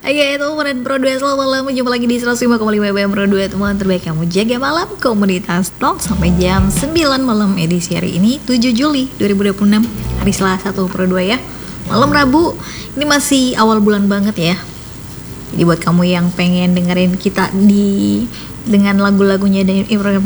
Oke, teman Pro 2, selamat malam. Jumpa lagi di 105,5 FM Pro 2, teman terbaik kamu jaga malam komunitas talk sampai jam 9 malam edisi hari ini 7 Juli 2026 hari Selasa tuh Pro 2 ya. Malam Rabu, ini masih awal bulan banget ya. Jadi buat kamu yang pengen dengerin kita dengan lagu-lagunya dan